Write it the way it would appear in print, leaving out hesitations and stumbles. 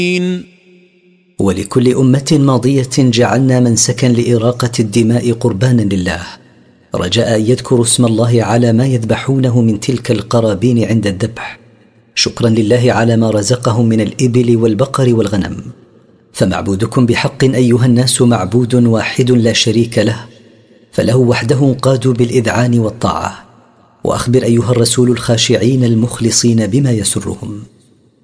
ولكل أمة ماضية جعلنا منسكا لإراقة الدماء قربانا لله، رجاء أن يذكروا اسم الله على ما يذبحونه من تلك القرابين عند الذبح، شكرا لله على ما رزقهم من الإبل والبقر والغنم. فمعبودكم بحق أيها الناس معبود واحد لا شريك له، فله وحده قادوا بالإذعان والطاعة. وأخبر أيها الرسول الخاشعين المخلصين بما يسرهم.